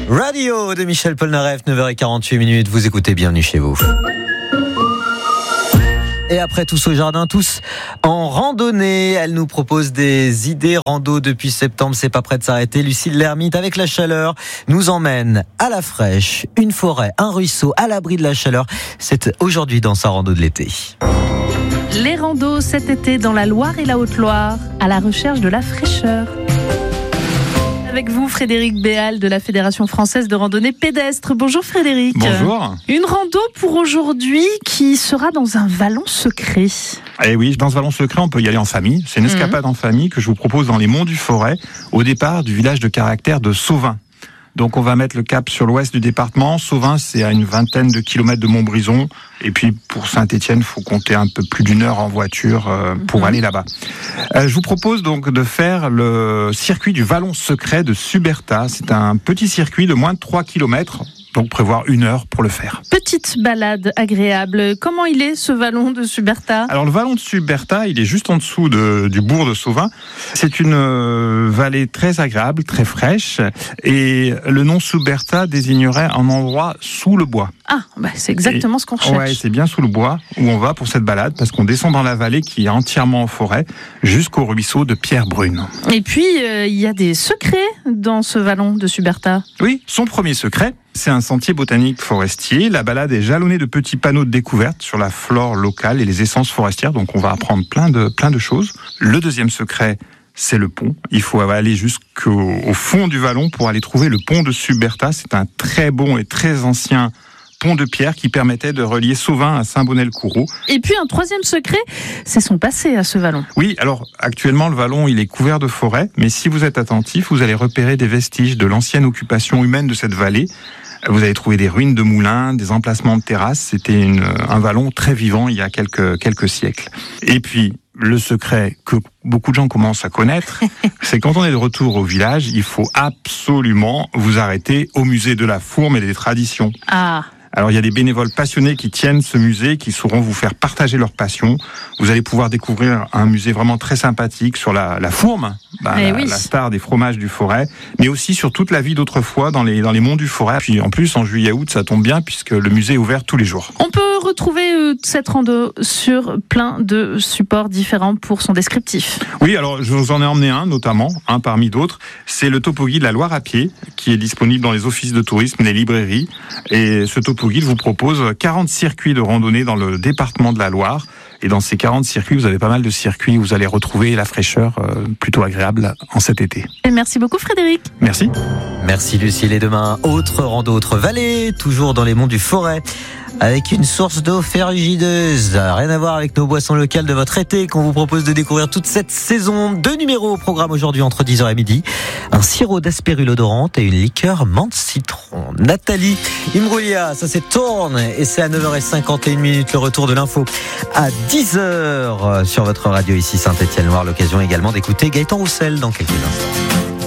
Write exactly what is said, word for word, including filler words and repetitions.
Radio de Michel Polnareff, neuf heures quarante-huit minutes. Vous écoutez Bienvenue chez vous. Et après tous au jardin, tous en randonnée. Elle nous propose des idées rando depuis septembre. C'est pas prêt de s'arrêter. Lucille Lermite, avec la chaleur, nous emmène à la fraîche. Une forêt, un ruisseau à l'abri de la chaleur. C'est aujourd'hui dans sa rando de l'été. Les randos cet été dans la Loire et la Haute-Loire, à la recherche de la fraîcheur. Avec vous, Frédéric Béal de la Fédération Française de Randonnée Pédestre. Bonjour Frédéric. Bonjour. Une rando pour aujourd'hui qui sera dans un vallon secret. Eh oui, dans ce vallon secret, on peut y aller en famille. C'est une escapade mmh. en famille que je vous propose dans les monts du Forêt, au départ du village de caractère de Sauvin. Donc on va mettre le cap sur l'ouest du département. Sauvin, c'est à une vingtaine de kilomètres de Montbrison. Et puis pour Saint-Étienne, il faut compter un peu plus d'une heure en voiture euh, pour mmh. aller là-bas. Euh, je vous propose donc de faire le circuit du vallon secret de Suberta. C'est un petit circuit de moins de trois kilomètres. Donc prévoir une heure pour le faire. Petite balade agréable. Comment il est ce vallon de Suberta ? Alors le vallon de Suberta, il est juste en dessous de, du bourg de Sauvin. C'est une euh, vallée très agréable, très fraîche. Et le nom Suberta désignerait un endroit sous le bois. Ah, bah c'est exactement et, ce qu'on cherche. Ouais, c'est bien sous le bois où on va pour cette balade, parce qu'on descend dans la vallée qui est entièrement en forêt, jusqu'au ruisseau de Pierre-Brune. Et puis, euh, il y a des secrets dans ce vallon de Suberta. Oui, son premier secret, c'est un sentier botanique forestier. La balade est jalonnée de petits panneaux de découverte sur la flore locale et les essences forestières, donc on va apprendre plein de, plein de choses. Le deuxième secret, c'est le pont. Il faut aller jusqu'au au fond du vallon pour aller trouver le pont de Suberta. C'est un très bon et très ancien pont de pierre qui permettait de relier Sauvin à Saint-Bonnet-le-Coureau. Et puis un troisième secret, c'est son passé à ce vallon. Oui, alors actuellement le vallon il est couvert de forêt, mais si vous êtes attentif, vous allez repérer des vestiges de l'ancienne occupation humaine de cette vallée. Vous allez trouver des ruines de moulins, des emplacements de terrasses. C'était une, un vallon très vivant il y a quelques, quelques siècles. Et puis, le secret que beaucoup de gens commencent à connaître, c'est quand on est de retour au village, il faut absolument vous arrêter au musée de la Fourme et des traditions. Ah. Alors, il y a des bénévoles passionnés qui tiennent ce musée, qui sauront vous faire partager leur passion. Vous allez pouvoir découvrir un musée vraiment très sympathique sur la, la fourme, bah, la, oui. la star des fromages du Forêt, mais aussi sur toute la vie d'autrefois dans les, dans les monts du Forêt. Puis en plus, en juillet-août, ça tombe bien puisque le musée est ouvert tous les jours. On peut retrouver euh, cette rando sur plein de supports différents pour son descriptif. Oui, alors je vous en ai emmené un notamment, un parmi d'autres. C'est le topo-guide de la Loire à pied, qui est disponible dans les offices de tourisme, les librairies. Et ce topo guide vous propose quarante circuits de randonnée dans le département de la Loire. Et dans ces quarante circuits, vous avez pas mal de circuits où vous allez retrouver la fraîcheur euh, plutôt agréable en cet été. Et merci beaucoup Frédéric. Merci. Merci Lucille. Et demain, autre rando, autre vallée, toujours dans les monts du Forêt, avec une source d'eau ferrugineuse. Rien à voir avec nos boissons locales de votre été qu'on vous propose de découvrir toute cette saison. Deux numéros au programme aujourd'hui entre dix heures et midi. Un sirop d'asperule odorante et une liqueur menthe citron. Nathalie Imbruglia, ça c'est Tourne et c'est à neuf heures cinquante et une minutes le retour de l'info à dix heures sur votre radio ici Saint-Étienne-Loire. L'occasion également d'écouter Gaëtan Roussel dans quelques instants.